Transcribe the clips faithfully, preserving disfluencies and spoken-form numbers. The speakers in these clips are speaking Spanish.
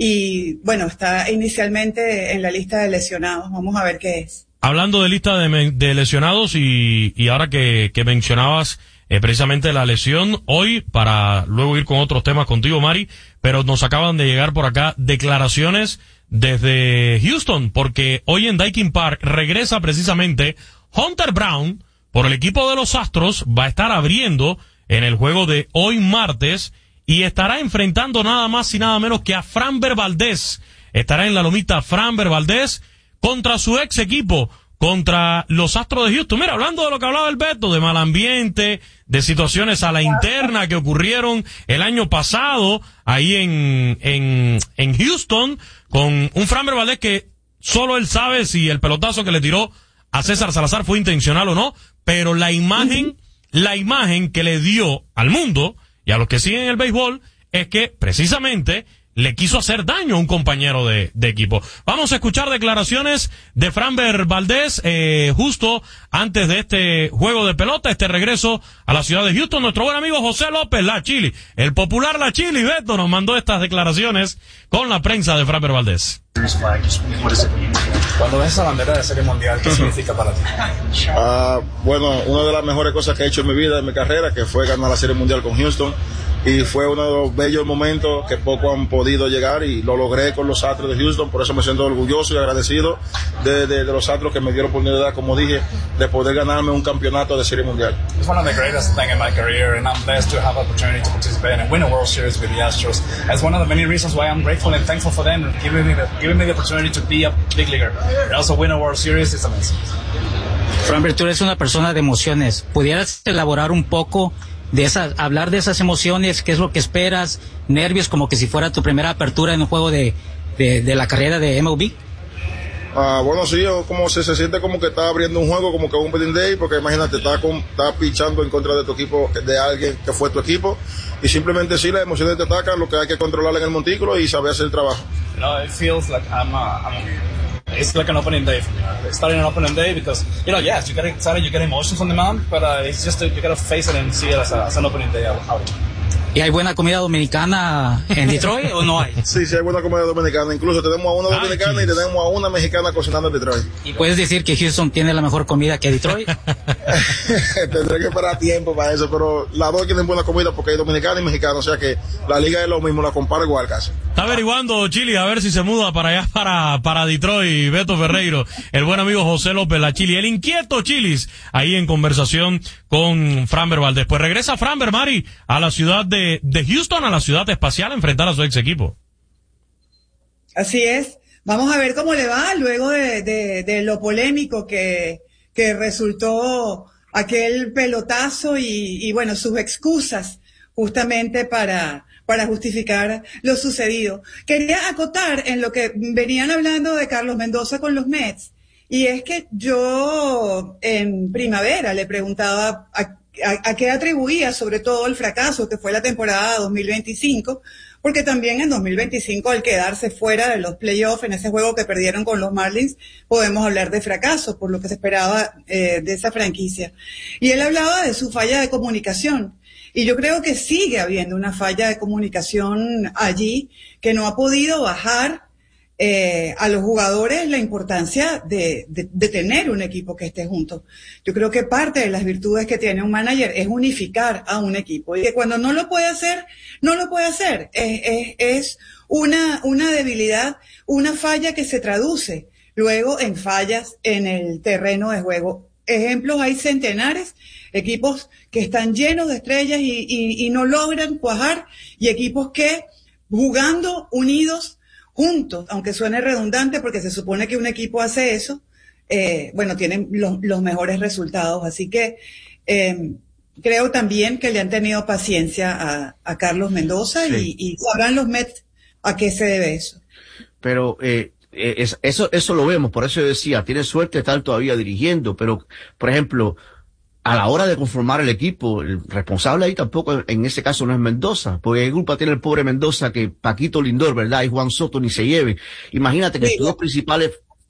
y bueno, está inicialmente en la lista de lesionados. Vamos a ver qué es. Hablando de lista de, de lesionados y, y ahora que, que mencionabas eh, precisamente la lesión, hoy, para luego ir con otros temas contigo, Mari, pero nos acaban de llegar por acá declaraciones desde Houston, porque hoy en Daikin Park regresa precisamente Hunter Brown por el equipo de los Astros, va a estar abriendo en el juego de hoy martes y estará enfrentando nada más y nada menos que a Framber Valdez. Estará en la lomita Framber Valdez contra su ex equipo, contra los Astros de Houston. Mira, hablando de lo que hablaba el Beto, de mal ambiente, de situaciones a la interna que ocurrieron el año pasado ahí en, en, en Houston, con un Framber Valdez que solo él sabe si el pelotazo que le tiró a César Salazar fue intencional o no, pero la imagen, la imagen que le dio al mundo y a los que siguen el béisbol es que precisamente le quiso hacer daño a un compañero de, de equipo. Vamos a escuchar declaraciones de Framber Valdez eh, justo antes de este juego de pelota, este regreso a la ciudad de Houston. Nuestro buen amigo José López, La Chili, el popular La Chili, Beto, nos mandó estas declaraciones con la prensa de Framber Valdez. Cuando ves esa bandera de Serie Mundial, ¿qué significa para ti? Uh, bueno, una de las mejores cosas que he hecho en mi vida, en mi carrera, que fue ganar la Serie Mundial con Houston. Y fue uno de los bellos momentos que poco han podido llegar y lo logré con los Astros de Houston. Por eso me siento orgulloso y agradecido de, de, de los Astros que me dieron oportunidad, como dije, de poder ganarme un campeonato de Serie Mundial. It's one of the greatest things in my career, and I'm blessed to have the opportunity to participate and win a World Series with the Astros. That's one of the many reasons why I'm grateful and thankful for them giving me the, giving me the opportunity to be a big leaguer. And also win a World Series is amazing. Framber, tú eres una persona de emociones. ¿Pudieras elaborar un poco de esas, hablar de esas emociones, qué es lo que esperas, nervios, como que si fuera tu primera apertura en un juego de, de, de la carrera de M L B? Ah, bueno, sí, como se, se siente como que está abriendo un juego, como que un opening day, porque imagínate, está, con, está pichando en contra de tu equipo, de alguien que fue tu equipo, y simplemente sí, las emociones te atacan, lo que hay que controlar en el montículo y saber hacer el trabajo. No, it feels like I'm, uh, I'm it's like an opening day for me. It's starting an opening day because, you know, yes, you get excited, you get emotions on the mound, but uh, it's just, a, you gotta face it and see it as, a, as an opening day out. ¿Y hay buena comida dominicana en Detroit o no hay? Sí, sí hay buena comida dominicana. Incluso tenemos a una dominicana Ay, y tenemos a una mexicana cocinando en Detroit. ¿Y puedes decir que Houston tiene la mejor comida que Detroit? Tendré que esperar tiempo para eso, pero las dos tienen buena comida porque hay dominicana y mexicana, o sea que la liga es lo mismo, la comparo igual casi. Está averiguando Chili a ver si se muda para allá, para, para Detroit, Beto Ferreiro, el buen amigo José López, La Chili, el inquieto Chilis, ahí en conversación con Framber Valdez. Pues regresa Framber, Mari, a la ciudad de, de Houston, a la ciudad espacial, a enfrentar a su ex equipo. Así es. Vamos a ver cómo le va luego de, de, de lo polémico que, que resultó aquel pelotazo y, y bueno, sus excusas justamente para, para justificar lo sucedido. Quería acotar en lo que venían hablando de Carlos Mendoza con los Mets, y es que yo en primavera le preguntaba a, a, a qué atribuía sobre todo el fracaso que fue la temporada dos mil veinticinco, porque también en dos mil veinticinco, al quedarse fuera de los playoffs en ese juego que perdieron con los Marlins, podemos hablar de fracaso por lo que se esperaba eh, de esa franquicia. Y él hablaba de su falla de comunicación. Y yo creo que sigue habiendo una falla de comunicación allí que no ha podido bajar eh, a los jugadores la importancia de, de, de tener un equipo que esté junto. Yo creo que parte de las virtudes que tiene un manager es unificar a un equipo, y que cuando no lo puede hacer, no lo puede hacer. Es, es, es una, una debilidad, una falla que se traduce luego en fallas en el terreno de juego. Ejemplos hay centenares, equipos que están llenos de estrellas y, y, y no logran cuajar, y equipos que jugando unidos, juntos, aunque suene redundante porque se supone que un equipo hace eso, eh, bueno, tienen los, los mejores resultados. Así que eh, creo también que le han tenido paciencia a, a Carlos Mendoza, sí. y, y sabrán los Mets a qué se debe eso. Pero eh, es, eso eso lo vemos, por eso yo decía, tiene suerte de estar todavía dirigiendo, pero, por ejemplo, a la hora de conformar el equipo, el responsable ahí tampoco, en ese caso, no es Mendoza, porque el culpa tiene el pobre Mendoza que Paquito Lindor, ¿verdad? Y Juan Soto ni se lleve. Imagínate que sí, tus dos principales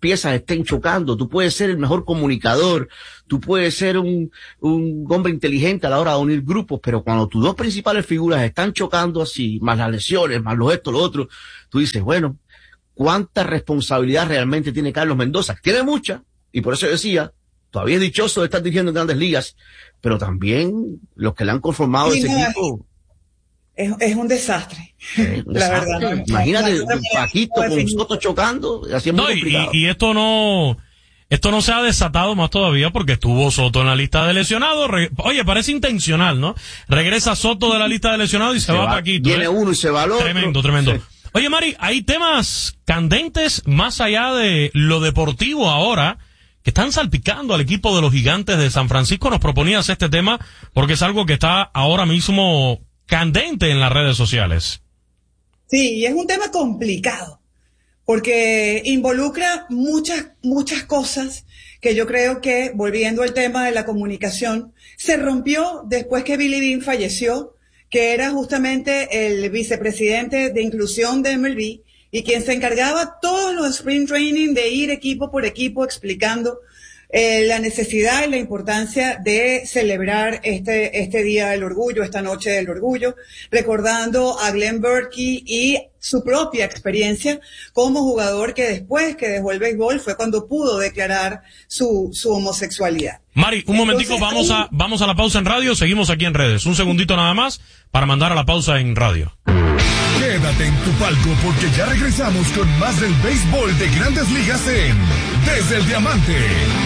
piezas estén chocando. Tú puedes ser el mejor comunicador, tú puedes ser un, un hombre inteligente a la hora de unir grupos, pero cuando tus dos principales figuras están chocando así, más las lesiones, más los esto, lo otro, tú dices, bueno, ¿cuánta responsabilidad realmente tiene Carlos Mendoza? Tiene mucha, y por eso decía, todavía es dichoso de estar dirigiendo en Grandes Ligas, pero también los que le han conformado sí, ese no, equipo... Es, es un desastre, eh, un la desastre. verdad. Imagínate, un Paquito con Soto chocando, así es muy no, complicado. Y, y esto no... Esto no se ha desatado más todavía porque estuvo Soto en la lista de lesionados. Re- Oye, parece intencional, ¿no? Regresa Soto de la lista de lesionados y se, se va, va Paquito. Viene ¿eh? uno y se va al otro. Tremendo, tremendo. Sí. Oye, Mari, hay temas candentes más allá de lo deportivo ahora que están salpicando al equipo de los Gigantes de San Francisco. Nos proponías este tema porque es algo que está ahora mismo candente en las redes sociales. Sí, y es un tema complicado porque involucra muchas, muchas cosas que yo creo que, volviendo al tema de la comunicación, se rompió después que Billy Beane falleció, que era justamente el vicepresidente de inclusión de M L B y quien se encargaba todos los sprint training de ir equipo por equipo explicando eh, la necesidad y la importancia de celebrar este, este Día del Orgullo, esta Noche del Orgullo, recordando a Glenn Burkey y su propia experiencia como jugador que después que dejó el béisbol fue cuando pudo declarar su, su homosexualidad. Mari, un momentico, vamos a, vamos a la pausa en radio, seguimos aquí en redes. Un segundito nada más para mandar a la pausa en radio. Quédate en tu palco porque ya regresamos con más del béisbol de Grandes Ligas en Desde el Diamante.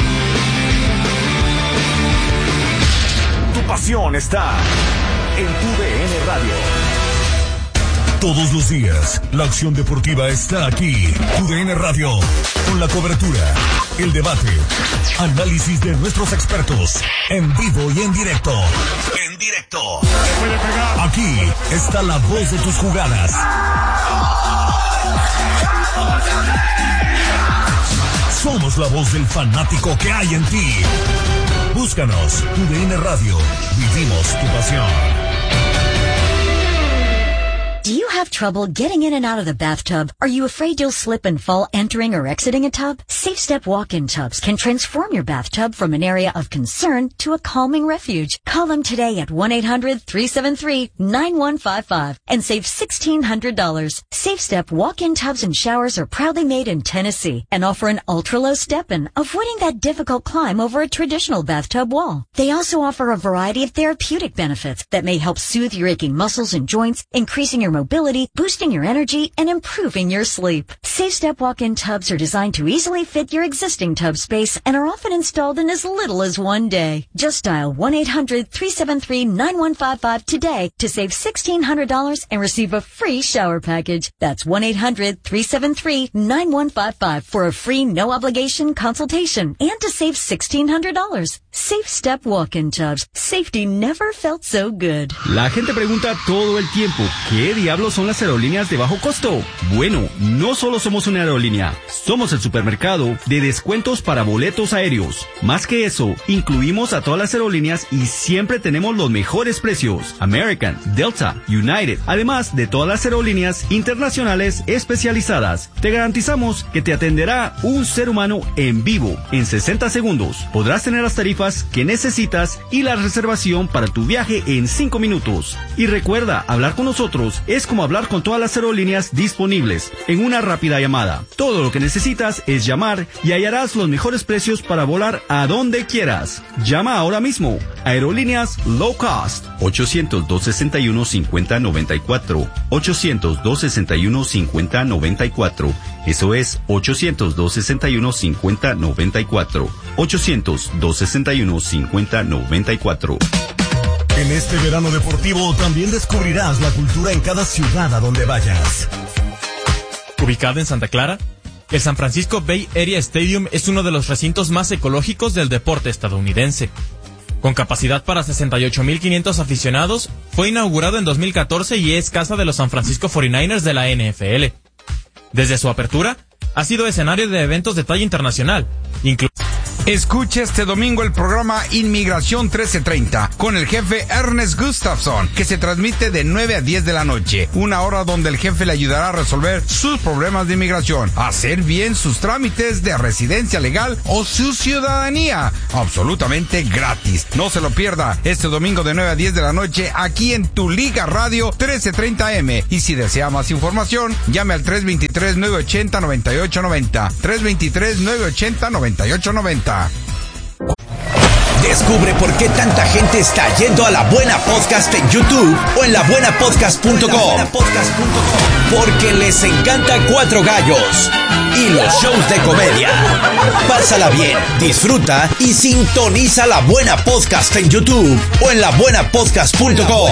Tu pasión está en tu D N Radio. Todos los días, la acción deportiva está aquí. Tu D N Radio, con la cobertura, el debate, análisis de nuestros expertos, en vivo y en directo. En directo. Aquí está la voz de tus jugadas. Somos la voz del fanático que hay en ti. Búscanos, Tu D N Radio. Vivimos tu pasión. Do you have trouble getting in and out of the bathtub? Are you afraid you'll slip and fall entering or exiting a tub? Safe Step walk-in tubs can transform your bathtub from an area of concern to a calming refuge. Call them today at one eight hundred three seven three nine one five five and save sixteen hundred dollars. Safe Step walk-in tubs and showers are proudly made in Tennessee and offer an ultra-low step-in, avoiding that difficult climb over a traditional bathtub wall. They also offer a variety of therapeutic benefits that may help soothe your aching muscles and joints, increasing your mobility, boosting your energy, and improving your sleep. Safe Step walk-in tubs are designed to easily fit your existing tub space and are often installed in as little as one day. Just dial one eight hundred three seven three nine one five five today to save sixteen hundred dollars and receive a free shower package. That's one eight hundred three seven three nine one five five for a free no-obligation consultation and to save sixteen hundred dollars. Safe Step walk-in tubs. Safety never felt so good. La gente pregunta todo el tiempo, ¿qué diablos son las aerolíneas de bajo costo? Bueno, no solo somos una aerolínea, somos el supermercado de descuentos para boletos aéreos. Más que eso, incluimos a todas las aerolíneas y siempre tenemos los mejores precios. American, Delta, United, además de todas las aerolíneas internacionales especializadas. Te garantizamos que te atenderá un ser humano en vivo en sesenta segundos. Podrás tener las tarifas que necesitas y la reservación para tu viaje en cinco minutos. Y recuerda, hablar con nosotros es como hablar con todas las aerolíneas disponibles en una rápida llamada. Todo lo que necesitas es llamar y hallarás los mejores precios para volar a donde quieras. Llama ahora mismo. Aerolíneas Low Cost. ochocientos, dos sesenta y uno, cincuenta noventa y cuatro. ochocientos, dos sesenta y uno, cincuenta noventa y cuatro. Eso es ochocientos, dos sesenta y uno, cincuenta noventa y cuatro. ochocientos, dos sesenta y uno, cincuenta noventa y cuatro. En este verano deportivo también descubrirás la cultura en cada ciudad a donde vayas. Ubicado en Santa Clara, el San Francisco Bay Area Stadium es uno de los recintos más ecológicos del deporte estadounidense. Con capacidad para sesenta y ocho mil quinientos aficionados, fue inaugurado en dos mil catorce y es casa de los San Francisco cuarenta y nueve ers de la N F L. Desde su apertura, ha sido escenario de eventos de talla internacional, incluso... Escuche este domingo el programa Inmigración trece treinta con el jefe Ernest Gustafson, que se transmite de nueve a diez de la noche, una hora donde el jefe le ayudará a resolver sus problemas de inmigración, hacer bien sus trámites de residencia legal o su ciudadanía, absolutamente gratis. No se lo pierda este domingo de nueve a diez de la noche aquí en Tu Liga Radio trece treinta eme. Y si desea más información, llame al tres dos tres, nueve ocho cero, nueve ocho nueve cero, tres dos tres, nueve ocho cero, nueve ocho nueve cero. Descubre por qué tanta gente está yendo a La Buena Podcast en YouTube o en la buena podcast punto com. Porque les encanta Cuatro Gallos y los shows de comedia. Pásala bien, disfruta y sintoniza La Buena Podcast en YouTube o en la buena podcast punto com.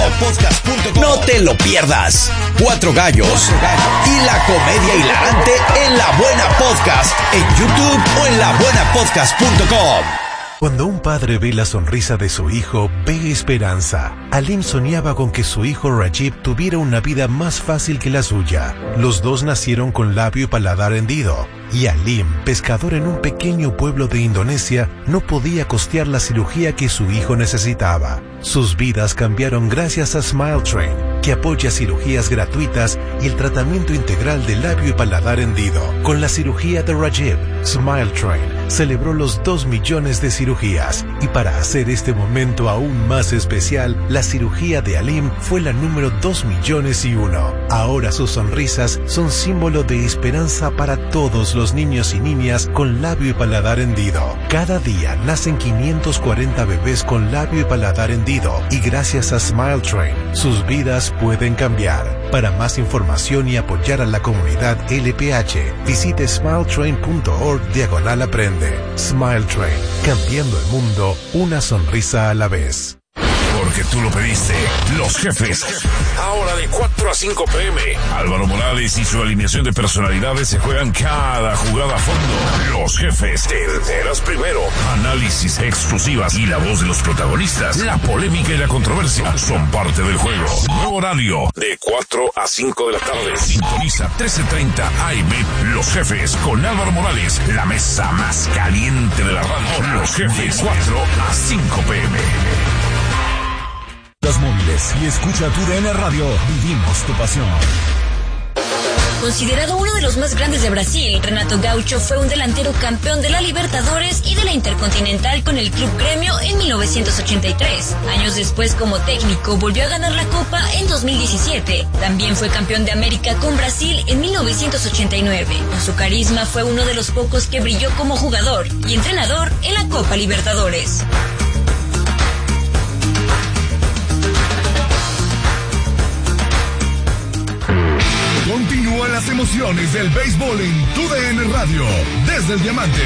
No te lo pierdas. Cuatro Gallos y la comedia hilarante en La Buena Podcast en YouTube o en la buena podcast punto com. Cuando un padre ve la sonrisa de su hijo, ve esperanza. Alim soñaba con que su hijo Rajib tuviera una vida más fácil que la suya. Los dos nacieron con labio y paladar hendido. Y Alim, pescador en un pequeño pueblo de Indonesia, no podía costear la cirugía que su hijo necesitaba. Sus vidas cambiaron gracias a Smile Train, que apoya cirugías gratuitas y el tratamiento integral de labio y paladar hendido. Con la cirugía de Rajib, Smile Train celebró los dos millones de cirugías. Y para hacer este momento aún más especial, la cirugía de Alim fue la número dos millones y uno. Ahora sus sonrisas son símbolo de esperanza para todos los niños y niñas con labio y paladar hendido. Cada día nacen quinientos cuarenta bebés con labio y paladar hendido, y gracias a Smile Train, sus vidas pueden cambiar. Para más información y apoyar a la comunidad L P H, visite smiletrain punto org diagonal aprende. Smile Train, cambiando el mundo, una sonrisa a la vez. Porque tú lo pediste. Los Jefes. Ahora de cuatro a cinco pm. Álvaro Morales y su alineación de personalidades se juegan cada jugada a fondo. Los Jefes. Te enteras primero. Análisis, exclusivas y la voz de los protagonistas. La polémica y la controversia son parte del juego. Nuevo horario de cuatro a cinco de la tarde. Sintoniza trece treinta A M. Los Jefes con Álvaro Morales. La mesa más caliente de la radio. Los Jefes. cuatro a cinco pm. Los móviles y escucha tu D N Radio. Vivimos tu pasión. Considerado uno de los más grandes de Brasil, Renato Gaucho fue un delantero campeón de la Libertadores y de la Intercontinental con el Club Gremio en mil novecientos ochenta y tres. Años después, como técnico, volvió a ganar la Copa en dos mil diecisiete. También fue campeón de América con Brasil en mil novecientos ochenta y nueve. Con su carisma fue uno de los pocos que brilló como jugador y entrenador en la Copa Libertadores. Continúan las emociones del béisbol en tu D N Radio, desde el Diamante.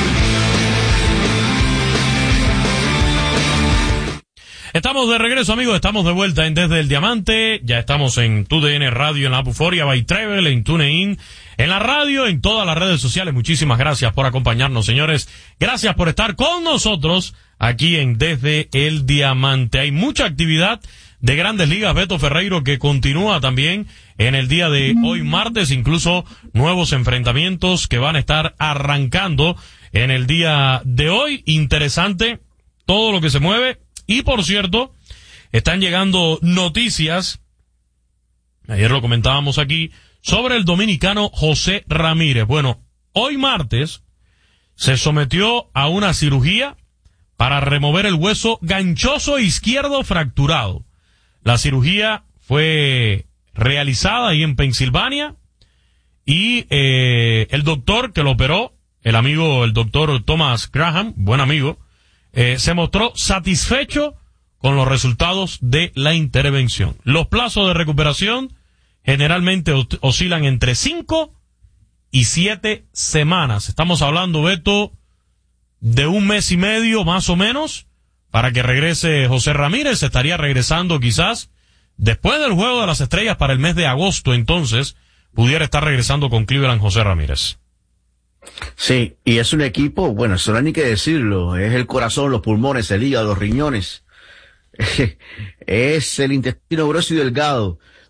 Estamos de regreso, amigos, estamos de vuelta en Desde el Diamante, ya estamos en tu D N Radio, en la Apuforia, by Travel, en TuneIn, en la radio, en todas las redes sociales. Muchísimas gracias por acompañarnos, señores. Gracias por estar con nosotros aquí en Desde el Diamante. Hay mucha actividad de Grandes Ligas, Beto Ferreiro, que continúa también en el día de hoy martes, incluso nuevos enfrentamientos que van a estar arrancando en el día de hoy. Interesante todo lo que se mueve. Y por cierto, están llegando noticias, ayer lo comentábamos aquí, sobre el dominicano José Ramírez. Bueno, hoy martes se sometió a una cirugía para remover el hueso ganchoso izquierdo fracturado. La cirugía fue realizada ahí en Pensilvania y eh, el doctor que lo operó, el amigo, el doctor Thomas Graham, buen amigo, eh, se mostró satisfecho con los resultados de la intervención. Los plazos de recuperación generalmente oscilan entre cinco y siete semanas. Estamos hablando, Beto, de un mes y medio más o menos para que regrese José Ramírez. Estaría regresando quizás después del Juego de las Estrellas para el mes de agosto, entonces pudiera estar regresando con Cleveland José Ramírez. Sí, y es un equipo, bueno, eso no hay ni que decirlo, es el corazón, los pulmones, el hígado, los riñones, es el intestino grueso y delgado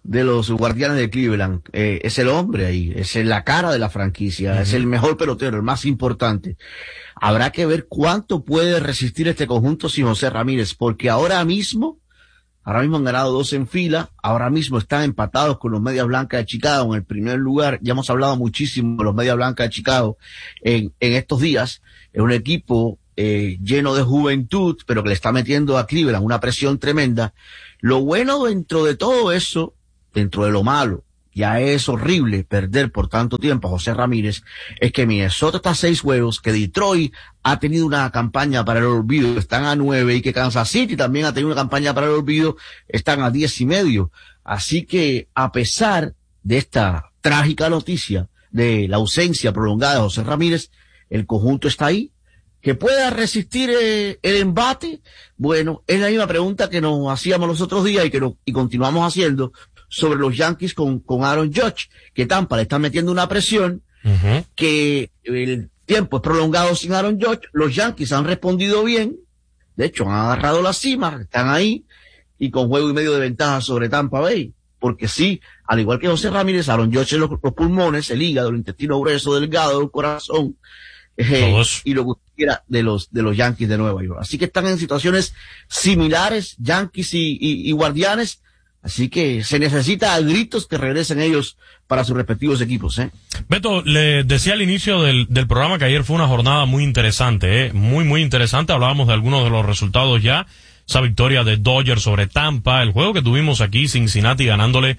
de los Guardianes de Cleveland. Eh, es el hombre ahí, es la cara de la franquicia, uh-huh. es el mejor pelotero, el más importante. Habrá que ver cuánto puede resistir este conjunto sin José Ramírez, porque ahora mismo, ahora mismo han ganado dos en fila, ahora mismo están empatados con los Medias Blancas de Chicago en el primer lugar. Ya hemos hablado muchísimo de los Medias Blancas de Chicago en, en estos días. Es un equipo eh, lleno de juventud, pero que le está metiendo a Cleveland una presión tremenda. Lo bueno dentro de todo eso, dentro de lo malo, ya es horrible perder por tanto tiempo a José Ramírez, es que Minnesota está a seis juegos, que Detroit ha tenido una campaña para el olvido, están a nueve, y que Kansas City también ha tenido una campaña para el olvido, están a diez y medio. Así que, a pesar de esta trágica noticia de la ausencia prolongada de José Ramírez, el conjunto está ahí. ¿Que pueda resistir eh, el embate? Bueno, es la misma pregunta que nos hacíamos los otros días y que nos, y continuamos haciendo sobre los Yankees con, con Aaron Judge, que Tampa le está metiendo una presión, uh-huh. que el tiempo es prolongado sin Aaron Judge. Los Yankees han respondido bien, de hecho han agarrado la cima, están ahí, y con juego y medio de ventaja sobre Tampa Bay, porque sí, al igual que José Ramírez, Aaron Judge en los, los pulmones, el hígado, el intestino grueso, delgado, el corazón, eh, y lo que quiera de los, de los Yankees de Nueva York. Así que están en situaciones similares, Yankees y, y, y Guardianes. Así que se necesita a gritos que regresen ellos para sus respectivos equipos, ¿eh? Beto, le decía al inicio del, del programa que ayer fue una jornada muy interesante, ¿eh? Muy, muy interesante. Hablábamos de algunos de los resultados ya. Esa victoria de Dodgers sobre Tampa. El juego que tuvimos aquí, Cincinnati ganándole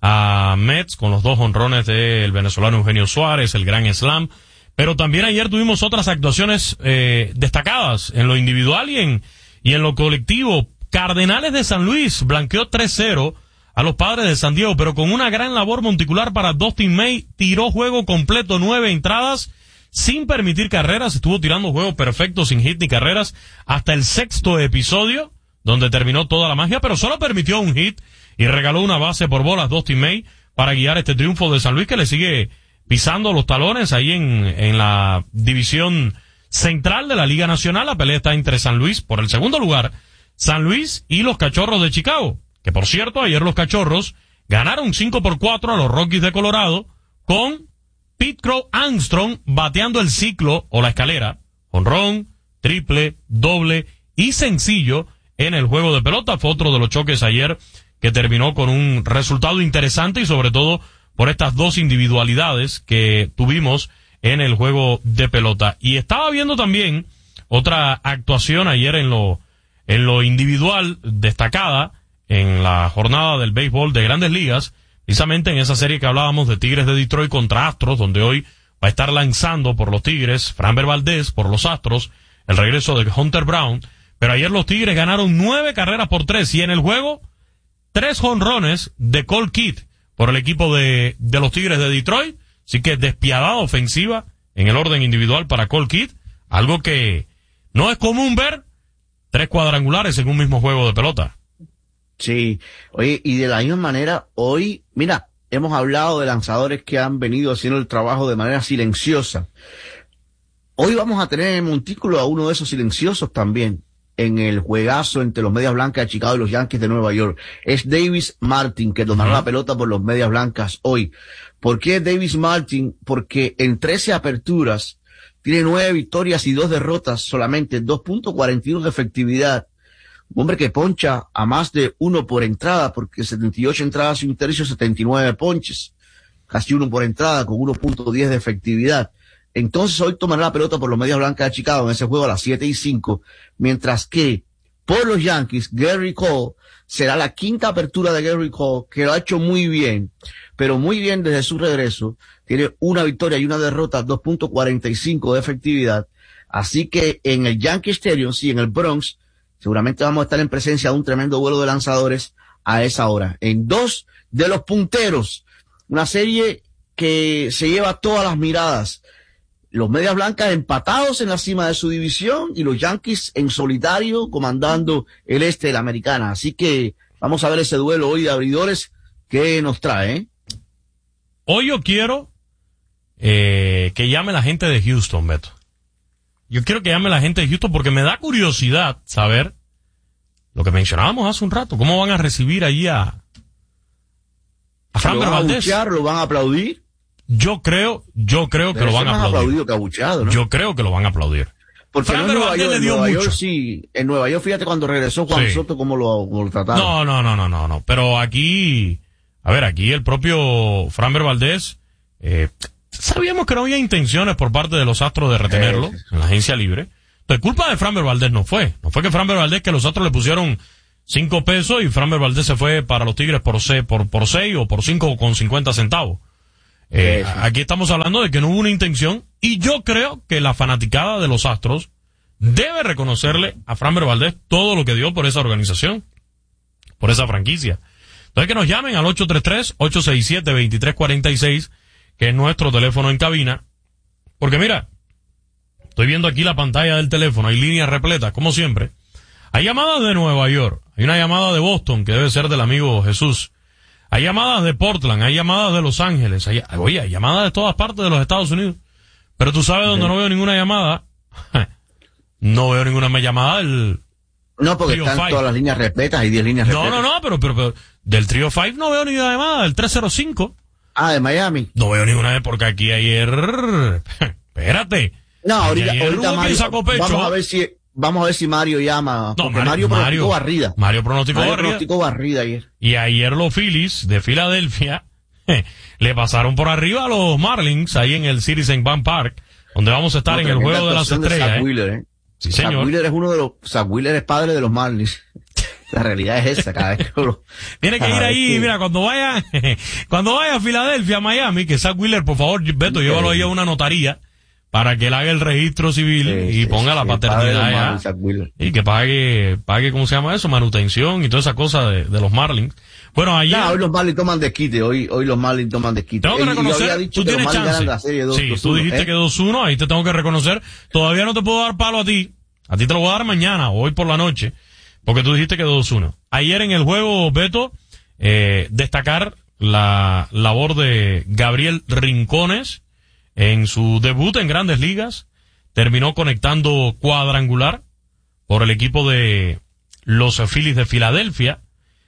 a Mets con los dos jonrones del venezolano Eugenio Suárez, el gran slam. Pero también ayer tuvimos otras actuaciones eh, destacadas en lo individual y en, y en lo colectivo. Cardenales de San Luis blanqueó tres cero a los Padres de San Diego, pero con una gran labor monticular para Dustin May, tiró juego completo, nueve entradas, sin permitir carreras, estuvo tirando juego perfecto, sin hit ni carreras, hasta el sexto episodio, donde terminó toda la magia, pero solo permitió un hit y regaló una base por bolas Dustin May para guiar este triunfo de San Luis, que le sigue pisando los talones ahí en, en la división central de la Liga Nacional. La pelea está entre San Luis por el segundo lugar, San Luis y los Cachorros de Chicago, que por cierto, ayer los Cachorros ganaron cinco por cuatro a los Rockies de Colorado, con Pete Crow Armstrong bateando el ciclo o la escalera, jonrón, triple, doble y sencillo en el juego de pelota. Fue otro de los choques ayer que terminó con un resultado interesante, y sobre todo por estas dos individualidades que tuvimos en el juego de pelota. Y estaba viendo también otra actuación ayer en lo en lo individual destacada en la jornada del béisbol de Grandes Ligas, precisamente en esa serie que hablábamos de Tigres de Detroit contra Astros, donde hoy va a estar lanzando por los Tigres Framber Valdez, por los Astros el regreso de Hunter Brown. Pero ayer los Tigres ganaron nueve carreras por tres, y en el juego tres jonrones de Cole Kidd por el equipo de, de los Tigres de Detroit. Así que despiadada ofensiva en el orden individual para Cole Kidd, algo que no es común ver, tres cuadrangulares en un mismo juego de pelota. Sí, oye, y de la misma manera, hoy, mira, hemos hablado de lanzadores que han venido haciendo el trabajo de manera silenciosa. Hoy vamos a tener en el montículo a uno de esos silenciosos también, en el juegazo entre los Medias Blancas de Chicago y los Yankees de Nueva York. Es Davis Martin, que tomará uh-huh. la pelota por los Medias Blancas hoy. ¿Por qué Davis Martin? Porque en trece aperturas tiene nueve victorias y dos derrotas solamente, dos punto cuarenta y uno de efectividad. Un hombre que poncha a más de uno por entrada, porque setenta y ocho entradas y un tercio, setenta y nueve ponches. Casi uno por entrada, con uno punto diez de efectividad. Entonces hoy tomará la pelota por los Medias Blancas de Chicago en ese juego a las siete y cinco, mientras que por los Yankees, Gary Cole, será la quinta apertura de Gary Cole, que lo ha hecho muy bien, pero muy bien desde su regreso. Tiene una victoria y una derrota, dos punto cuarenta y cinco de efectividad. Así que en el Yankee Stadium, sí, en el Bronx, seguramente vamos a estar en presencia de un tremendo vuelo de lanzadores a esa hora. En dos de los punteros, una serie que se lleva todas las miradas. Los Medias Blancas empatados en la cima de su división y los Yankees en solitario comandando el este de la Americana. Así que vamos a ver ese duelo hoy de abridores que nos trae, ¿eh? Hoy yo quiero eh, que llame la gente de Houston, Beto. Yo quiero que llame la gente de Houston porque me da curiosidad saber lo que mencionábamos hace un rato. ¿Cómo van a recibir allí a, a Framber ¿Lo van Valdez. a abuchear, lo van a aplaudir? Yo creo, yo creo que Debe lo van ser a más aplaudir. aplaudido que abucheado, ¿no? Yo creo que lo van a aplaudir. Porque no en Framber Nueva Valdez York, le en dio Nueva mucho. York sí, en Nueva York fíjate cuando regresó Juan Sí. Soto cómo lo, cómo lo trataron. No, no, no, no, no, no. Pero aquí, a ver, aquí el propio Framber Valdez, eh, sabíamos que no había intenciones por parte de los Astros de retenerlo Sí, sí, sí. en la agencia libre. Entonces, culpa de Framber Valdez no fue. No fue que Framber Valdez, que los Astros le pusieron cinco pesos y Framber Valdez se fue para los Tigres por seis, por, por seis o por cinco con cincuenta centavos. Eh, Sí, sí. Aquí estamos hablando de que no hubo una intención y yo creo que la fanaticada de los Astros debe reconocerle a Framber Valdez todo lo que dio por esa organización, por esa franquicia. Entonces que nos llamen al ocho tres tres, ocho seis siete, dos tres cuatro seis, que es nuestro teléfono en cabina. Porque mira, estoy viendo aquí la pantalla del teléfono, hay líneas repletas, como siempre. Hay llamadas de Nueva York, hay una llamada de Boston, que debe ser del amigo Jesús. Hay llamadas de Portland, hay llamadas de Los Ángeles, hay, oye, hay llamadas de todas partes de los Estados Unidos. Pero tú sabes donde no veo ninguna llamada. No veo ninguna llamada del No, porque Trio están Five. todas las líneas repletas, hay diez líneas No, repletas. no, no, pero, pero, pero del Trio Five no veo ninguna llamada, del tres cero cinco. Ah, de Miami. No veo ninguna vez porque aquí ayer... Espérate. No, Aquí ahorita, ayer ahorita hubo quien Mario, sacó pecho. vamos a ver si, vamos a ver si Mario llama, No, porque Mario- Mario Mario- pronosticó barrida. Mario pronosticó Mario barrida. pronosticó barrida ayer. Y ayer los Phillies de Filadelfia le pasaron por arriba a los Marlins ahí en el Citizens Bank Park, donde vamos a estar No, en el tremenda juego de las actuación de estrellas. Zach ¿eh? Wheeler, ¿eh? Sí, Zach señor. Wheeler es uno de los, Zach Wheeler es padre de los Marlins. La realidad es esa, cada vez que lo- Tiene que ir cada ahí, vez que- mira, cuando vaya, cuando vaya a Filadelfia, Miami, que Zach Wheeler, por favor, Beto, Sí. llévalo ahí a una notaría para que él haga el registro civil Sí, y sí, ponga sí, la el padre de paternidad los allá. Marlins, Zach Wheeler. Y que pague, pague, ¿cómo se llama eso? Manutención y toda esa cosa de, de los Marlins. Bueno, ayer... Nah, hoy los Marlins toman desquite, hoy, hoy los Marlins toman desquite. Tengo que Eh, y yo reconocer, había dicho tú que los tienes Marlins chance. ganan la serie dos- Sí, dos tú uno, dijiste ¿eh? que dos uno, ahí te tengo que reconocer. Todavía no te puedo dar palo a ti. A ti te lo voy a dar mañana o hoy por la noche. Porque tú dijiste que dos uno. Ayer en el juego, Beto, eh, destacar la labor de Gabriel Rincones en su debut en Grandes Ligas. Terminó conectando cuadrangular por el equipo de los Phillies de Filadelfia.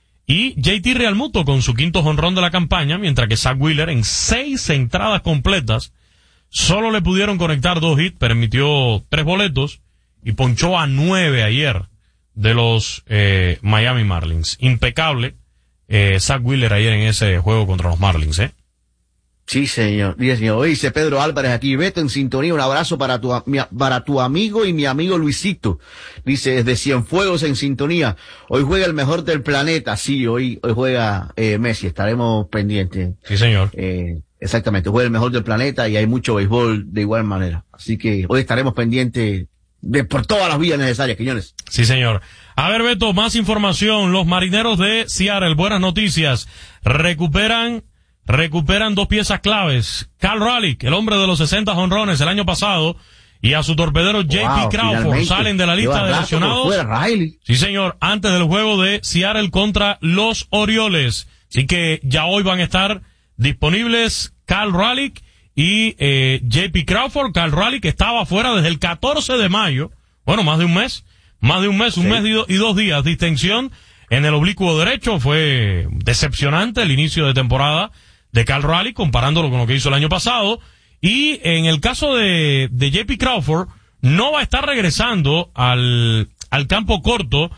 Y J T Realmuto con su quinto jonrón de la campaña, mientras que Zach Wheeler en seis entradas completas solo le pudieron conectar dos hits, permitió tres boletos y ponchó a nueve ayer de los eh, Miami Marlins. Impecable eh, Zach Wheeler ayer en ese juego contra los Marlins, ¿eh? Sí, señor. Dice, señor. Oye, dice Pedro Álvarez aquí. Beto en sintonía. Un abrazo para tu, a- mi- para tu amigo y mi amigo Luisito. Dice, desde Cienfuegos en sintonía. Hoy juega el mejor del planeta. Sí, hoy, hoy juega eh, Messi. Estaremos pendientes. Sí, señor. Eh, exactamente. Juega el mejor del planeta y hay mucho béisbol de igual manera. Así que hoy estaremos pendientes de por todas las vías necesarias, Quiñones. Sí, señor. A ver, Beto, más información. Los Marineros de Seattle, buenas noticias. Recuperan, recuperan dos piezas claves. Cal Raleigh, el hombre de los sesenta jonrones el año pasado, y a su torpedero J P Wow, Crawford finalmente. salen de la lista Lleva de rato por lesionados. fuera, Riley. Sí, señor, antes del juego de Seattle contra los Orioles. Así que ya hoy van a estar disponibles Cal Raleigh y eh, J P Crawford. Cal Raleigh que estaba fuera desde el catorce de mayo. Bueno, más de un mes. Más de un mes, un Sí. mes y, do- y dos días. Distensión en el oblicuo derecho. Fue decepcionante el inicio de temporada de Cal Raleigh comparándolo con lo que hizo el año pasado. Y en el caso de, de J P Crawford, no va a estar regresando al, al campo corto.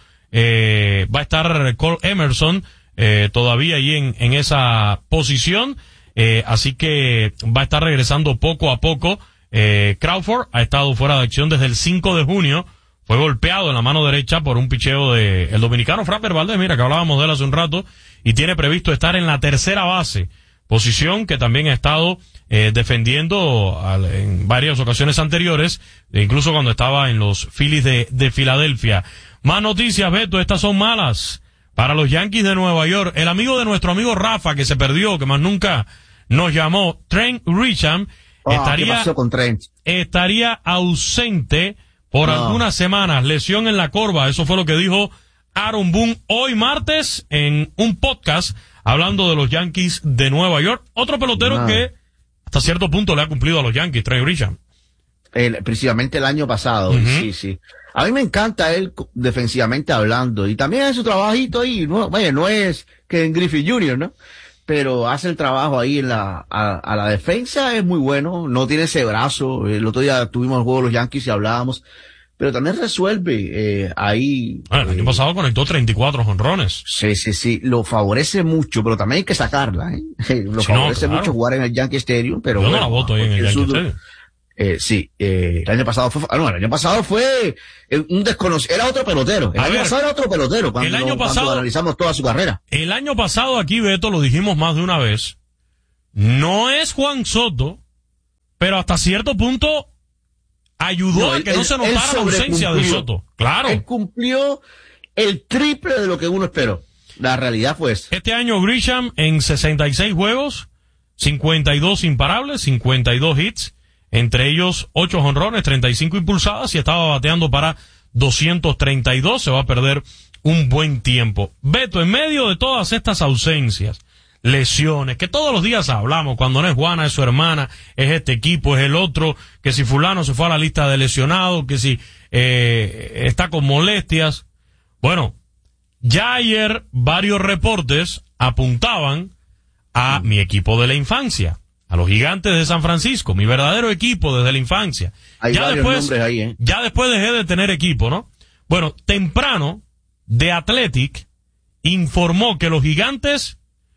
Eh, va a estar Cole Emerson eh, todavía ahí en, en esa posición. Eh, así que va a estar regresando poco a poco. Eh, Crawford ha estado fuera de acción desde el cinco de junio. Fue golpeado en la mano derecha por un picheo de el dominicano Framber Valdez, mira que hablábamos de él hace un rato, y tiene previsto estar en la tercera base, posición que también ha estado eh, defendiendo al, en varias ocasiones anteriores, e incluso cuando estaba en los Phillies de, de Filadelfia. Más noticias, Beto, estas son malas para los Yankees de Nueva York. El amigo de nuestro amigo Rafa, que se perdió, que más nunca nos llamó, Trent Grisham, Ah, ¿qué estaría, pasó con Trent? estaría ausente por No. algunas semanas, lesión en la corva. Eso fue lo que dijo Aaron Boone hoy martes en un podcast hablando de los Yankees de Nueva York. Otro pelotero No. que hasta cierto punto le ha cumplido a los Yankees, Trey Grisham. El, precisamente el año pasado, Ujú. sí, sí. A mí me encanta él co- defensivamente hablando y también es su trabajito ahí, no, vaya, no es Ken Griffey junior, ¿no? pero hace el trabajo ahí en la, a, a la defensa, es muy bueno, no tiene ese brazo, el otro día tuvimos el juego de los Yankees y hablábamos, pero también resuelve, eh, ahí. Ah, el año eh, pasado conectó treinta y cuatro jonrones. Sí, sí, sí, lo favorece mucho, pero también hay que sacarla, ¿eh? Lo Sí, favorece no, claro. mucho jugar en el Yankee Stadium, pero Yo no bueno, la voto ahí en el Yankee sur- Stadium. Eh, sí, eh, el año pasado fue, ah, no, el año pasado fue eh, un desconocido, era otro pelotero, el A año ver, pasado era otro pelotero, cuando, el año cuando pasado- analizamos toda su carrera. El año pasado aquí, Beto, lo dijimos más de una vez, no es Juan Soto, pero hasta cierto punto ayudó No, a él- que no él- se él notara la ausencia de sobrecumplió. Soto. Claro. Él cumplió el triple de lo que uno esperó. La realidad fue esa. Este año Grisham en sesenta y seis juegos, cincuenta y dos imparables, cincuenta y dos hits, entre ellos ocho jonrones, treinta y cinco impulsadas y estaba bateando para doscientos treinta y dos, se va a perder un buen tiempo. Beto, en medio de todas estas ausencias, lesiones, que todos los días hablamos, cuando no es Juana, es su hermana, es este equipo, es el otro, que si fulano se fue a la lista de lesionados, que si eh, está con molestias. Bueno, ya ayer varios reportes apuntaban a mi equipo de la infancia, a los Gigantes de San Francisco, mi verdadero equipo desde la infancia. Hay ya varios después, nombres ahí, ¿eh? ya después dejé de tener equipo, ¿no? Bueno, temprano, The Athletic informó que los Gigantes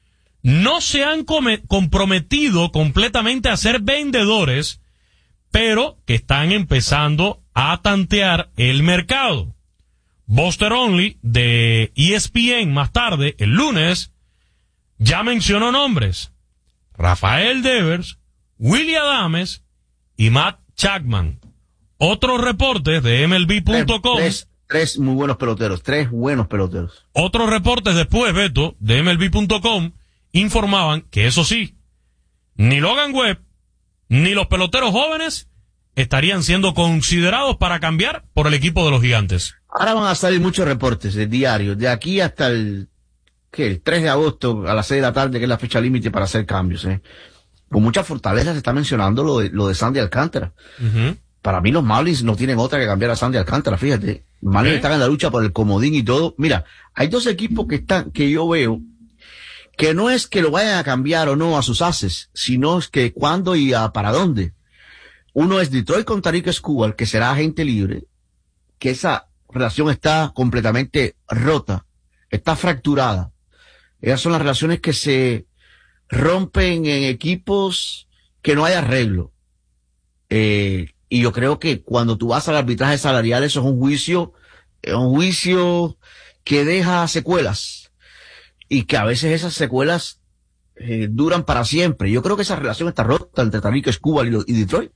no se han come- comprometido completamente a ser vendedores, pero que están empezando a tantear el mercado. Buster Only de E S P N más tarde, el lunes, ya mencionó nombres. Rafael Devers, Willie Adames y Matt Chapman. Otros reportes de M L B punto com. Tres, tres muy buenos peloteros, tres buenos peloteros. Otros reportes después, Beto, de M L B punto com, informaban que eso sí, ni Logan Webb, ni los peloteros jóvenes estarían siendo considerados para cambiar por el equipo de los Gigantes. Ahora van a salir muchos reportes de diarios, de aquí hasta el, ¿qué? El tres de agosto a las seis de la tarde, que es la fecha límite para hacer cambios, ¿eh? Con mucha fortaleza se está mencionando lo de, lo de Sandy Alcántara. Uh-huh. Para mí los Marlins no tienen otra que cambiar a Sandy Alcántara, fíjate. Los Marlins ¿Eh? están en la lucha por el comodín y todo. Mira, hay dos equipos que están, que yo veo, que no es que lo vayan a cambiar o no a sus ases, sino es que cuándo y a para dónde. Uno es Detroit con Tariq Skubal, que será agente libre, que esa relación está completamente rota, está fracturada. Esas son las relaciones que se rompen en equipos que no hay arreglo. Eh, y yo creo que cuando tú vas al arbitraje salarial, eso es un juicio, es un juicio que deja secuelas. Y que a veces esas secuelas eh, duran para siempre. Yo creo que esa relación está rota entre Tariq Skubal y, lo- y Detroit.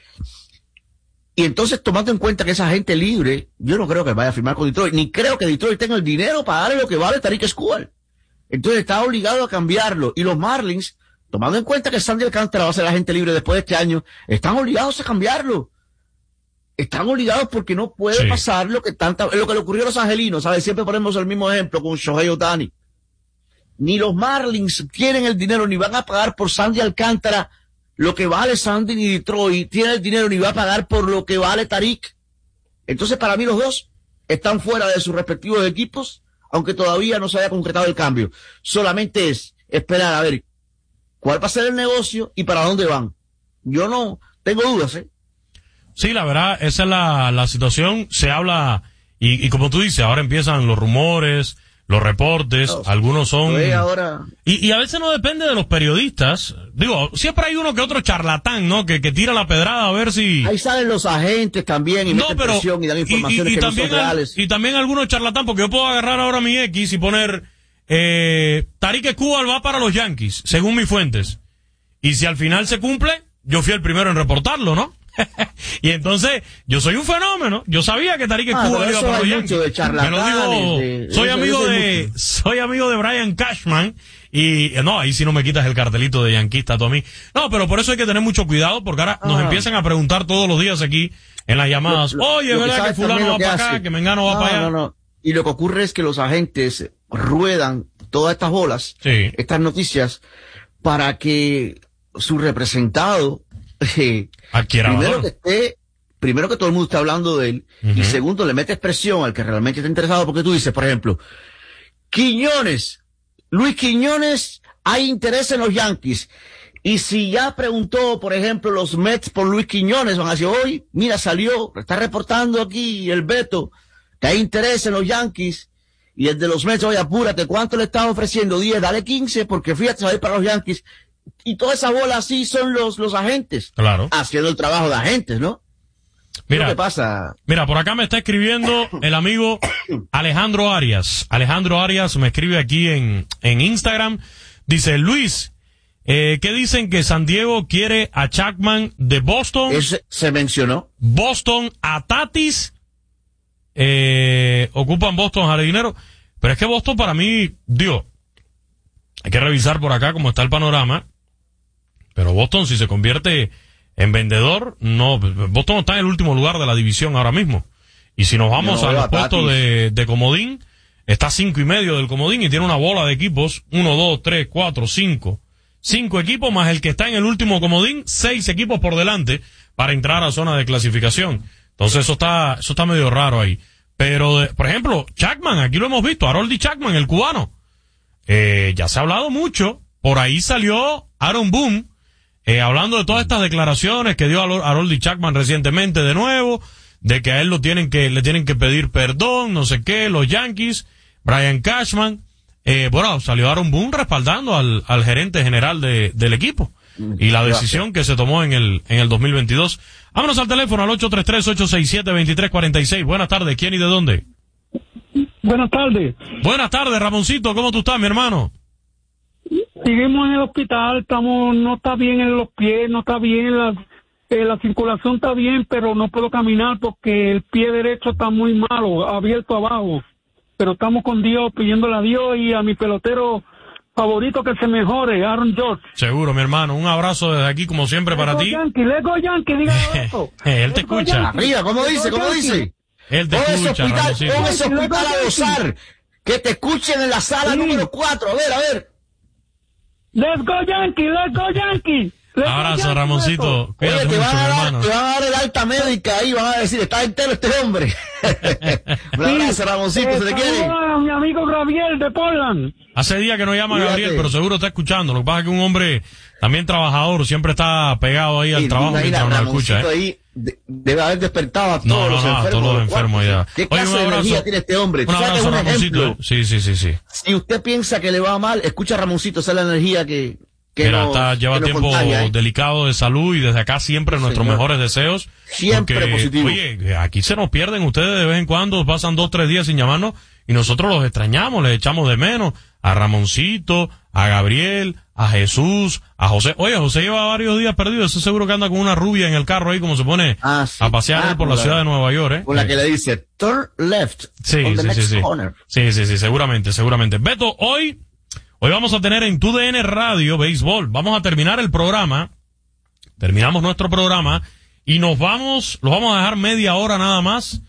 Y entonces, tomando en cuenta que esa gente libre, yo no creo que vaya a firmar con Detroit, ni creo que Detroit tenga el dinero para darle lo que vale Tariq Skubal. Entonces está obligado a cambiarlo. Y los Marlins, tomando en cuenta que Sandy Alcántara va a ser agente libre después de este año, están obligados a cambiarlo. Están obligados porque no puede Sí. pasar lo que tanta, lo que le ocurrió a los angelinos, ¿sabes? Siempre ponemos el mismo ejemplo con Shohei Ohtani. Ni los Marlins tienen el dinero, ni van a pagar por Sandy Alcántara lo que vale Sandy, ni Detroit tiene el dinero, ni va a pagar por lo que vale Tariq. Entonces, para mí los dos están fuera de sus respectivos equipos, aunque todavía no se haya concretado el cambio. Solamente es esperar a ver cuál va a ser el negocio y para dónde van. Yo no tengo dudas, ¿eh? Sí, la verdad, esa es la, la situación. Se habla, y, y como tú dices, ahora empiezan los rumores, los reportes, No, algunos son... Pues ahora... Y, y a veces no depende de los periodistas. Digo, siempre hay uno que otro charlatán, ¿no? Que, que tira la pedrada a ver si... Ahí salen los agentes también y No, meten pero... presión y dan y, informaciones y- y que no también son al- reales. y también algunos charlatán, porque yo puedo agarrar ahora mi X y poner... Eh, Tariq Skubal va para los Yankees, según mis fuentes. Y si al final se cumple, yo fui el primero en reportarlo, ¿no? Y entonces, yo soy un fenómeno. Yo sabía que Tariq Ah, Skubal pero iba eso para los hay Yankees. mucho de Me lo charlatanes, digo, de- soy eso- amigo eso hay de, mucho. soy amigo de Brian Cashman. Y, eh, no, ahí sí no me quitas el cartelito de yanquista tú a mí. No, pero por eso hay que tener mucho cuidado, porque ahora nos Ah. empiezan a preguntar todos los días aquí, en las llamadas. Lo- lo- Oye, lo que ¿verdad que sabes fulano también va lo que para acá, hace. que Mengano va No, para allá? No, no. Y lo que ocurre es que los agentes ruedan todas estas bolas, Sí. estas noticias, para que su representado, eh, Adquiera primero valor. que esté, primero que todo el mundo esté hablando de él, y Ujú. segundo le metes presión al que realmente está interesado, porque tú dices, por ejemplo, Quiñones, Luis Quiñones hay interés en los Yankees. Y si ya preguntó, por ejemplo, los Mets por Luis Quiñones, van a decir, hoy, mira, salió, está reportando aquí el Beto, que hay interés en los Yankees. Y el de los Mets, oye, apúrate, ¿cuánto le están ofreciendo? diez, dale quince, porque fíjate, se va a ir para los Yankees. Y toda esa bola así son los, los agentes. Claro. Haciendo el trabajo de agentes, ¿no? Mira, ¿qué pasa? Mira, por acá me está escribiendo el amigo Alejandro Arias. Alejandro Arias me escribe aquí en, en Instagram. Dice, Luis, eh, ¿qué dicen que San Diego quiere a Chapman de Boston? Ese se mencionó. Boston a Tatis. Eh, ocupan Boston jardinero. Pero es que Boston para mí, digo, hay que revisar por acá cómo está el panorama. Pero Boston, si se convierte en vendedor, no, Boston está en el último lugar de la división ahora mismo. Y si nos vamos no, a los a puestos de, de comodín, está a cinco y medio del comodín y tiene una bola de equipos, uno, dos, tres, cuatro, cinco, cinco equipos más el que está en el último comodín, seis equipos por delante para entrar a zona de clasificación. Entonces eso está, eso está medio raro ahí. Pero, por ejemplo, Chapman, aquí lo hemos visto, Harold Chapman, el cubano, eh, ya se ha hablado mucho, por ahí salió Aaron Boone, eh, hablando de todas estas declaraciones que dio Harold Chapman recientemente de nuevo, de que a él lo tienen que, le tienen que pedir perdón, no sé qué, los Yankees, Brian Cashman, eh, bueno, salió Aaron Boone respaldando al, al gerente general de, del equipo y la decisión que se tomó en el, en el dos mil veintidós. Vámonos al teléfono al ocho tres tres, ocho seis siete, dos tres cuatro seis. Buenas tardes, ¿quién y de dónde? Buenas tardes. Buenas tardes, Ramoncito, ¿cómo tú estás, mi hermano? Seguimos en el hospital, estamos, no está bien en los pies, no está bien la, eh, la circulación está bien, pero no puedo caminar porque el pie derecho está muy malo, abierto abajo. Pero estamos con Dios, pidiéndole a Dios y a mi pelotero favorito que se mejore, Aaron George. Seguro, mi hermano, un abrazo desde aquí como siempre para ti. Yankee, let's go Yankee, dígame eso. Él te escucha. Arriba, ¿cómo dice? ¿Cómo dice? Él te Pon escucha, ese Ramoncito. hospital, pon ese hospital a gozar. Que te escuchen en la sala Sí. número cuatro. A ver, a ver. Let's go Yankee, let's go Yankee. Let's go Abrazo, Yankee, Ramoncito. Beto. Cuídate Oye, te mucho, van, mi a dar, hermano. te van a dar el alta médica ahí, van a decir, está entero este hombre. Un abrazo, Ramoncito, se te Eh, quiere. saludos a mi amigo Gabriel de Portland. Hace días que no llama a Cuídate. Gabriel, pero seguro está escuchando. Lo que pasa es que un hombre también trabajador siempre está pegado ahí al Y trabajo imagina, mientras nos escucha, Ramoncito ¿eh? ahí de- debe haber despertado a todos No, no, los no, a enfermos. todos los de enfermos ya. ¿Qué Oye, clase un de abrazo. energía tiene este hombre? Tú Un sabes que es abrazo, un Ramoncito. ejemplo. Sí, sí, sí, sí. Si usted piensa que le va mal, escucha a Ramoncito, esa es la energía que, que Mira, nos, está, lleva que nos tiempo contagia, ¿eh? delicado de salud y desde acá siempre Sí, nuestros señor. mejores deseos. Siempre porque, positivo. Oye, aquí se nos pierden ustedes de vez en cuando, pasan dos, tres días sin llamarnos y nosotros los extrañamos, les echamos de menos a Ramoncito, a Gabriel, a Jesús, a José. Oye, José lleva varios días perdido, eso seguro que anda con una rubia en el carro ahí como se pone Ah, sí. a pasear Ah, él por con la la- ciudad de Nueva York, ¿eh? Con la Eh. que le dice, turn left. Sí, on the sí, next sí, sí. corner. Sí, sí, sí, seguramente, seguramente. Beto, hoy, hoy vamos a tener en Tu D N Radio Béisbol. Vamos a terminar el programa. Terminamos nuestro programa y nos vamos, los vamos a dejar media hora nada más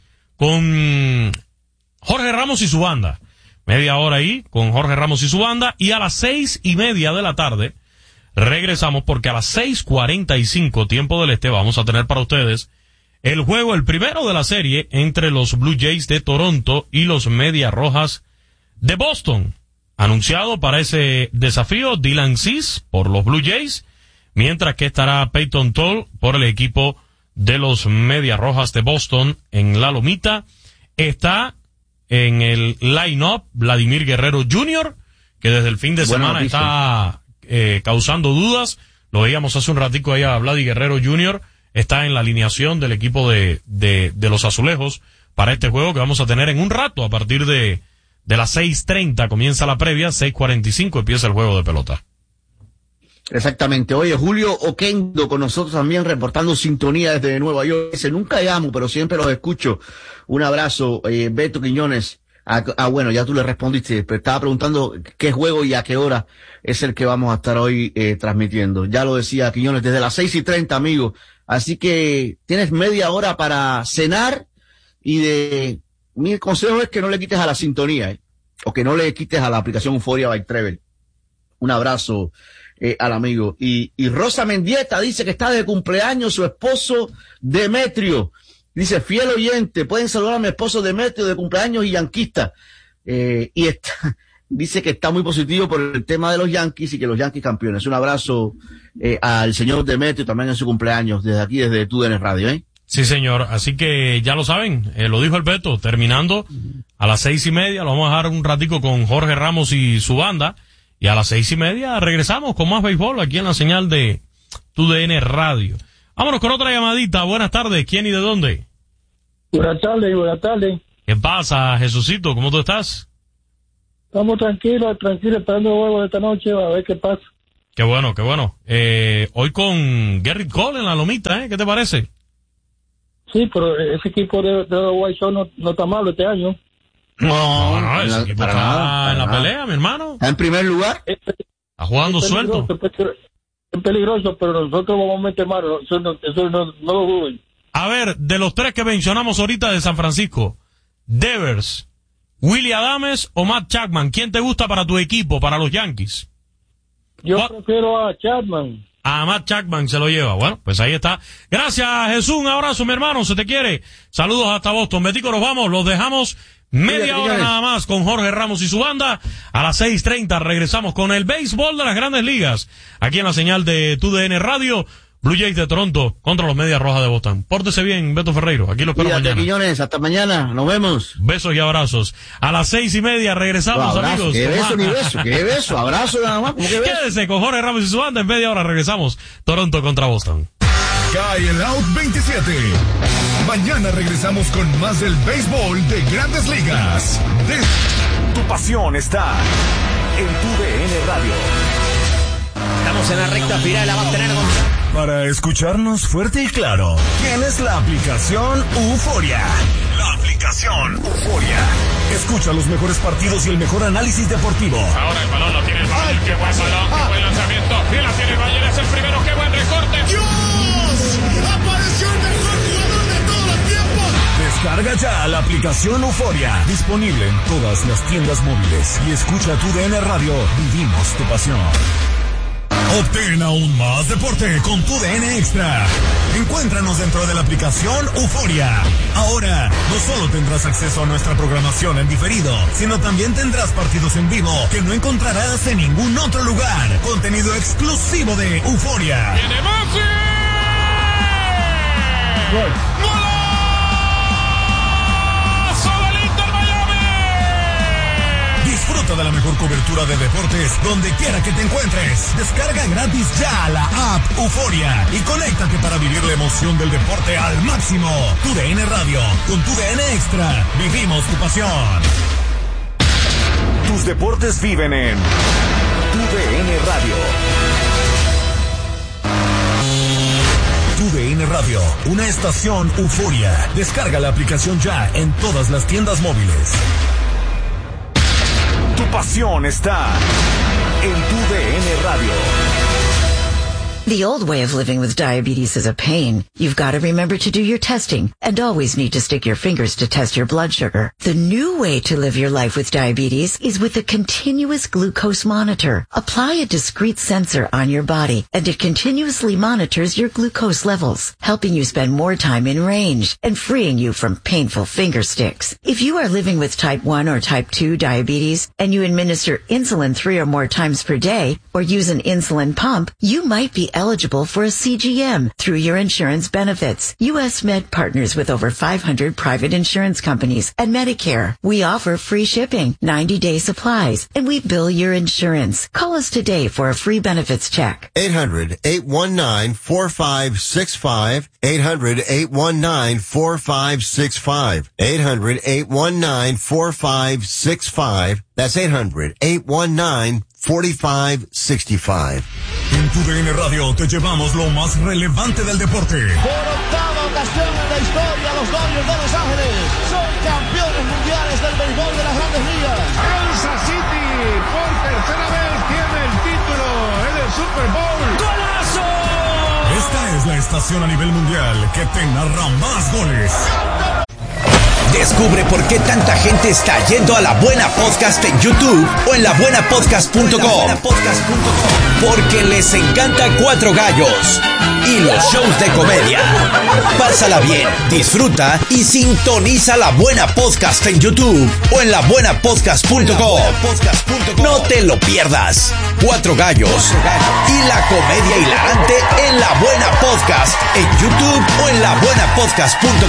con Jorge Ramos y su banda. Media hora ahí con Jorge Ramos y su banda y a las seis y media de la tarde regresamos porque a las seis cuarenta y cinco tiempo del este vamos a tener para ustedes el juego, el primero de la serie entre los Blue Jays de Toronto y los Medias Rojas de Boston. Anunciado para ese desafío Dylan Cease por los Blue Jays, mientras que estará Peyton Toll por el equipo de los Medias Rojas de Boston en la lomita. Está en el line-up Vladimir Guerrero junior, que desde el fin de Buena semana noticia. está eh, causando dudas. Lo veíamos hace un ratico ahí a Vladimir Guerrero junior Está en la alineación del equipo de, de, de los Azulejos para este juego que vamos a tener en un rato a partir de, de las seis treinta. Comienza la previa, seis cuarenta y cinco empieza el juego de pelota. Exactamente. Oye, Julio Oquendo con nosotros también reportando sintonía desde Nueva York. Dice, nunca llamo, pero siempre los escucho. Un abrazo, eh, Beto Quiñones. Ah, ah, bueno, ya tú le respondiste, pero estaba preguntando qué juego y a qué hora es el que vamos a estar hoy eh, transmitiendo. Ya lo decía Quiñones, desde las seis y treinta, amigo. Así que tienes media hora para cenar y de... Mi consejo es que no le quites a la sintonía, ¿eh? O que no le quites a la aplicación Euphoria by Trevel. Un abrazo eh, al amigo. Y, y Rosa Mendieta dice que está de cumpleaños su esposo Demetrio. Dice, fiel oyente, pueden saludar a mi esposo Demetrio de cumpleaños y yanquista. Eh, y está, dice que está muy positivo por el tema de los Yankees y que los Yankees campeones. Un abrazo eh, al señor Demetrio también en su cumpleaños, desde aquí, desde T U D N Radio, ¿eh? Sí, señor. Así que ya lo saben, eh, lo dijo el Beto, terminando a las seis y media, lo vamos a dejar un ratico con Jorge Ramos y su banda, y a las seis y media regresamos con más béisbol aquí en la señal de T U D N Radio. Vámonos con otra llamadita. Buenas tardes. ¿Quién y de dónde? Buenas tardes, buenas tardes. ¿Qué pasa, Jesucito? ¿Cómo tú estás? Estamos tranquilos, tranquilos, esperando el juego de esta noche, a ver qué pasa. Qué bueno, qué bueno. Eh, hoy con Gerrit Cole en la lomita, ¿eh? ¿Qué te parece? Sí, pero ese equipo de, de los White Sox no, no está malo este año. No, no, ese la, equipo está nada, en la nada. pelea, mi hermano. ¿Está en primer lugar? Está jugando es suelto. Es peligroso, pero nosotros vamos a meter mano. Eso, no, eso no, no lo duden. A ver, de los tres que mencionamos ahorita de San Francisco, Devers, Willy Adames o Matt Chapman, ¿quién te gusta para tu equipo, para los Yankees? Yo ¿What? prefiero a Chapman. A Matt Chapman se lo lleva. Bueno, pues ahí está. Gracias, Jesús. Un abrazo, mi hermano. Se te quiere. Saludos hasta Boston. Betico, nos vamos. Los dejamos media hora nada más con Jorge Ramos y su banda. A las seis treinta regresamos con el béisbol de las Grandes Ligas. Aquí en la señal de T U D N Radio. Blue Jays de Toronto contra los Medias Rojas de Boston. Pórtese bien, Beto Ferreiro. Aquí lo espero Cuídate, mañana. Quiñones, hasta mañana. Nos vemos. Besos y abrazos. A las seis y media regresamos, no, abrazo, amigos. ¿Qué beso ni beso? ¿Qué beso? Abrazo nada más. ¿Cómo que beso? Quédese con Jorge Ramos y su banda. En media hora regresamos. Toronto contra Boston. Cae el out veintisiete. Mañana regresamos con más del béisbol de Grandes Ligas. De... Tu pasión está en Tu D N Radio. Estamos en la recta final, la va a tener con... Para escucharnos fuerte y claro, tienes la aplicación Euforia. La aplicación Euforia. Escucha los mejores partidos y el mejor análisis deportivo. Ahora el balón lo tiene el Bayern. Qué buen balón, qué buen lanzamiento. Y la tiene el Bayern, es el primero. Qué buen recorte. ¡Dios! ¡Apareció el mejor jugador de todos los tiempos! Descarga ya la aplicación Euforia. Disponible en todas las tiendas móviles. Y escucha Tu D N Radio. Vivimos tu pasión. Obtén aún más deporte con Tu D N Extra. Encuéntranos dentro de la aplicación Euforia. Ahora, no solo tendrás acceso a nuestra programación en diferido, sino también tendrás partidos en vivo que no encontrarás en ningún otro lugar. Contenido exclusivo de Euforia. ¡Viene Murphy! ¡Gol! Disfruta de la mejor cobertura de deportes donde quiera que te encuentres. Descarga gratis ya la app Euforia y conéctate para vivir la emoción del deporte al máximo. Tu D N Radio, con Tu D N Extra, vivimos tu pasión. Tus deportes viven en Tu D N Radio. Tu D N Radio, una estación Euforia. Descarga la aplicación ya en todas las tiendas móviles. Tu pasión está en Tu D N Radio. The old way of living with diabetes is a pain. You've got to remember to do your testing and always need to stick your fingers to test your blood sugar. The new way to live your life with diabetes is with a continuous glucose monitor. Apply a discrete sensor on your body and it continuously monitors your glucose levels, helping you spend more time in range and freeing you from painful finger sticks. If you are living with type one or type two diabetes and you administer insulin three or more times per day or use an insulin pump, you might be eligible for a C G M through your insurance benefits. U S Med partners with over five hundred private insurance companies and Medicare. We offer free shipping, ninety day supplies, and we bill your insurance. Call us today for a free benefits check. eight hundred, eight one nine, four five six five. eight hundred, eight one nine, four five six five. eight hundred, eight one nine, four five six five. That's eight hundred, eight one nine, four five six five. En Tu D N Radio te llevamos lo más relevante del deporte. Por octava ocasión en la historia, los Dodgers de Los Ángeles son campeones mundiales del béisbol de las Grandes Ligas. Kansas City por tercera vez tiene el título en el Super Bowl. ¡Golazo! Esta es la estación a nivel mundial que te narra más goles. Descubre por qué tanta gente está yendo a La Buena Podcast en YouTube o en la buena podcast punto com. Porque les encanta Cuatro Gallos y los shows de comedia. Pásala bien, disfruta y sintoniza La Buena Podcast en YouTube o en la buena podcast punto com. No te lo pierdas. Cuatro Gallos y la comedia hilarante en La Buena Podcast en YouTube o en la buena podcast punto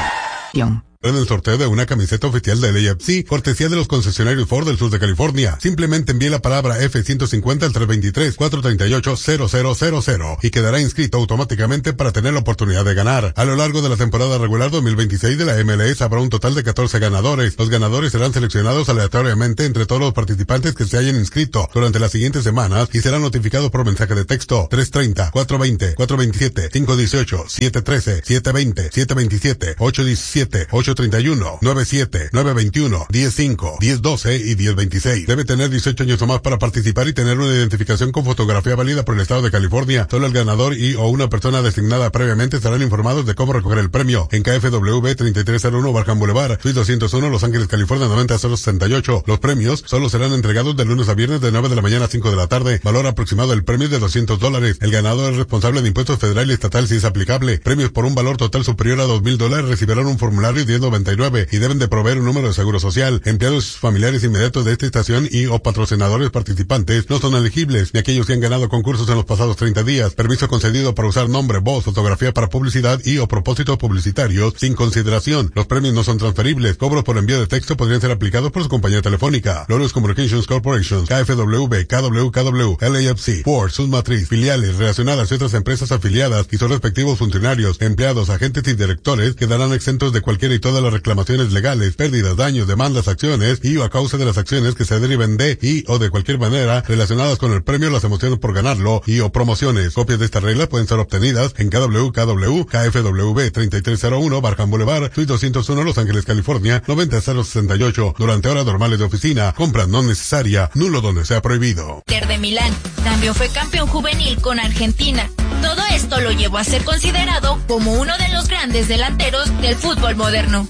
com. En el sorteo de una camiseta oficial del A F C, cortesía de los concesionarios Ford del sur de California. Simplemente envíe la palabra F ciento cincuenta al tres dos tres, cuatro tres ocho, cero cero cero cero y quedará inscrito automáticamente para tener la oportunidad de ganar. A lo largo de la temporada regular dos mil veintiséis de la M L S habrá un total de catorce ganadores. Los ganadores serán seleccionados aleatoriamente entre todos los participantes que se hayan inscrito durante las siguientes semanas y serán notificados por mensaje de texto tres treinta, cuatro veinte, cuatro veintisiete, cinco dieciocho, siete trece, siete veinte, siete veintisiete, ocho diecisiete, ocho treinta y uno, nueve siete, nueve veintiuno, diez cinco, diez doce y diez veintiséis. Debe tener dieciocho años o más para participar y tener una identificación con fotografía válida por el estado de California. Solo el ganador y o una persona designada previamente estarán informados de cómo recoger el premio. En K F W treinta y tres cero uno Barham Boulevard, Suite doscientos uno, Los Ángeles, California noventa cero sesenta y ocho. Los premios solo serán entregados de lunes a viernes de nueve de la mañana a cinco de la tarde. Valor aproximado del premio es de doscientos dólares. El ganador es responsable de impuestos federal y estatal si es aplicable. Premios por un valor total superior a dos mil dólares recibirán un formulario diez noventa y nueve y deben de proveer un número de seguro social. Empleados familiares inmediatos de esta estación y o patrocinadores participantes no son elegibles, ni aquellos que han ganado concursos en los pasados treinta días. Permiso concedido para usar nombre, voz, fotografía para publicidad y o propósitos publicitarios sin consideración. Los premios no son transferibles. Cobros por envío de texto podrían ser aplicados por su compañía telefónica. Lotus Communications Corporation, K F W, K W K W, L A F C, Ford, sus matriz, filiales relacionadas y otras empresas afiliadas y sus respectivos funcionarios, empleados, agentes y directores quedarán exentos de cualquiera y todas las reclamaciones legales, pérdidas, daños, demandas, acciones y o a causa de las acciones que se deriven de y o de cualquier manera relacionadas con el premio, las emociones por ganarlo y o promociones. Copias de estas reglas pueden ser obtenidas en K W K W, K F W treinta y tres cero uno Barham Boulevard, Suite doscientos uno, Los Ángeles, California noventa cero sesenta y ocho durante horas normales de oficina. Compra no necesaria, nulo donde sea prohibido. Inter de Milán también fue campeón juvenil con Argentina. Todo esto lo llevó a ser considerado como uno de los grandes delanteros del fútbol moderno.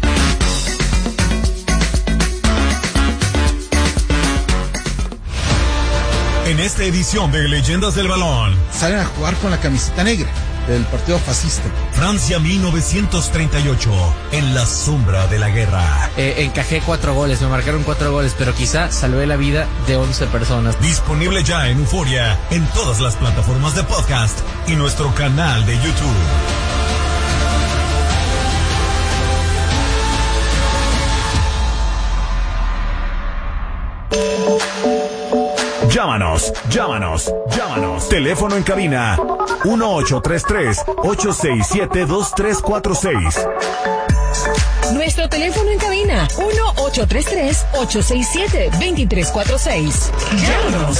En esta edición de Leyendas del Balón, salen a jugar con la camiseta negra del partido fascista. Francia mil novecientos treinta y ocho, en la sombra de la guerra. Eh, encajé cuatro goles, me marcaron cuatro goles, pero quizá salvé la vida de once personas. Disponible ya en Euforia, en todas las plataformas de podcast y nuestro canal de YouTube. Llámanos, llámanos, llámanos. Teléfono en cabina uno ocho tres tres, ocho seis siete, dos tres cuatro seis. Nuestro teléfono en cabina uno ocho tres tres, ocho seis siete, dos tres cuatro seis. Llámanos.